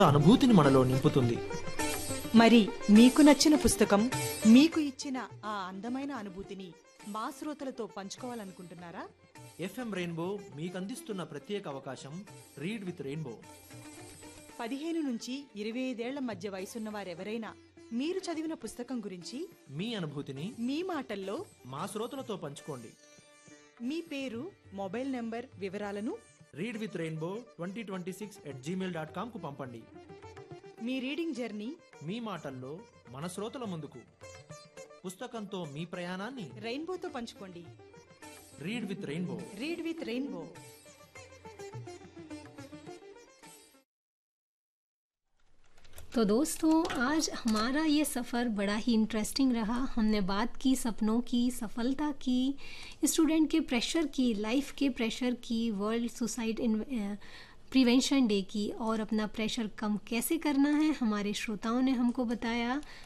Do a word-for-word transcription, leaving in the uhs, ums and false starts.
అనుభూతిని మనలో నింపుతుంది. మరి మీకు నచ్చిన పుస్తకం మీకు ఇచ్చిన ఆ అందమైన అనుభూతిని మా శ్రోతలతో పంచుకోవాలనుకుంటున్నారా? ఎఫ్ఎం రెయిన్బో మీకు అందిస్తున్న ప్రత్యేక అవకాశం రీడ్ విత్ రెయిన్బో. పదిహేను నుంచి ఇరవై ఐదేళ్ల మధ్య వయసున్న వారెవరైనా మీరు చదివిన పుస్తకం గురించి మీ అనుభూతిని మీ మాటల్లో మా శ్రోతలతో పంచుకోండి. మీ పేరు, మొబైల్ నంబర్ వివరాలను read with rainbow twenty twenty six at Gmail dot com కు పంపండి. మీ రీడింగ్ జర్నీ మీ మాటల్లో మన శ్రోతల ముందుకు. పుస్తకంతో మీ ప్రయాణాన్ని రెయిన్బోతో పంచుకోండి. Read with rainbow. Read with rainbow. तो दोस्तों, आज हमारा ये सफ़र बड़ा ही इंटरेस्टिंग रहा। हमने बात की सपनों की, सफलता की, स्टूडेंट के प्रेशर की, लाइफ के प्रेशर की, world suicide in prevention day की, और अपना प्रेशर कम कैसे करना है हमारे श्रोताओं ने हमको बताया।